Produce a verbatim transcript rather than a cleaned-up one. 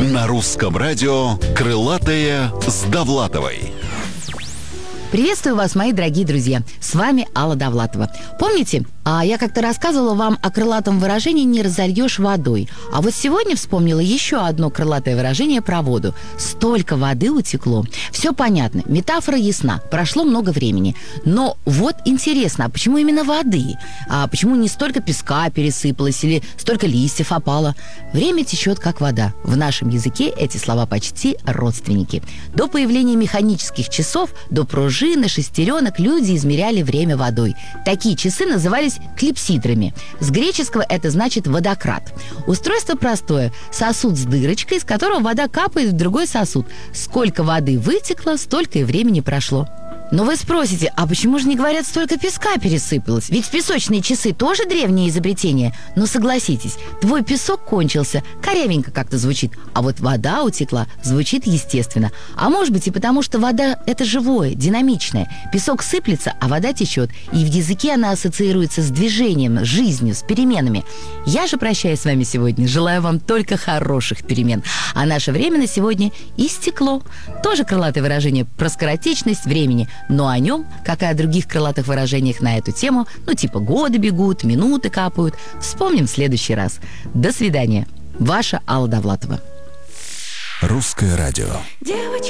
На русском радио «Крылатая с Довлатовой». Приветствую вас, мои дорогие друзья. С вами Алла Довлатова. Помните, а я как-то рассказывала вам о крылатом выражении «не разольешь водой». А вот сегодня вспомнила еще одно крылатое выражение про воду. Столько воды утекло. Все понятно, метафора ясна, прошло много времени. Но вот интересно, а почему именно воды? А почему не столько песка пересыпалось или столько листьев опало? Время течет, как вода. В нашем языке эти слова почти родственники. До появления механических часов, до пружины, шестеренок люди измеряли время водой. Такие часы назывались клипсидрами. С греческого это значит водократ. Устройство простое. Сосуд с дырочкой, из которого вода капает в другой сосуд. Сколько воды вытекло, столько и времени прошло. Но вы спросите, а почему же не говорят, столько песка пересыпалось? Ведь песочные часы тоже древнее изобретение. Но согласитесь, твой песок кончился, корявенько как-то звучит, а вот вода утекла, звучит естественно. А может быть и потому, что вода – это живое, динамичное. Песок сыплется, а вода течет. И в языке она ассоциируется с движением, с жизнью, с переменами. Я же прощаюсь с вами сегодня, желаю вам только хороших перемен. А наше время на сегодня истекло. Тоже крылатое выражение про скоротечность времени – но о нем, как и о других крылатых выражениях на эту тему, ну типа годы бегут, минуты капают, вспомним в следующий раз. До свидания. Ваша Алла Довлатова. Русское радио. Девочки.